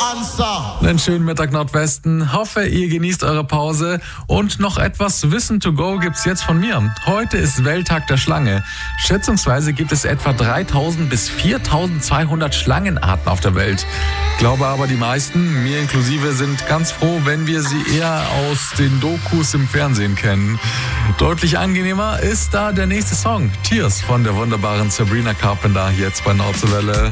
answer. Einen schönen Mittag Nordwesten. Hoffe, ihr genießt eure Pause. Und noch etwas Wissen to go gibt's jetzt von mir. Heute ist Welttag der Schlange. Schätzungsweise gibt es etwa 3000 bis 4200 Schlangenarten auf der Welt. Ich glaube aber, die meisten, mir inklusive, sind ganz froh, wenn wir sie eher aus den Dokus im Fernsehen kennen. Deutlich angenehmer ist da der nächste Song. Tears von der wunderbaren Sabrina Carpenter, jetzt bei Nordwelle.